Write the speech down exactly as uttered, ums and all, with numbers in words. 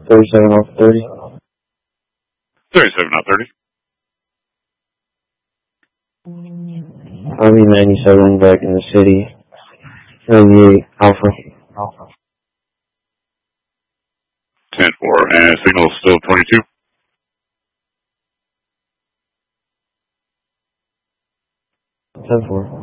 thirty-seven off thirty. thirty-seven off thirty. R V ninety-seven back in the city. ninety-eight Alpha. ten four, and signal still twenty-two. ten four.